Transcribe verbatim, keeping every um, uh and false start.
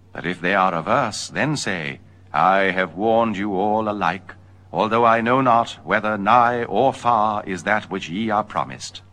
But if they are averse, then say, I have warned you all alike, although I know not whether nigh or far is that which ye are promised.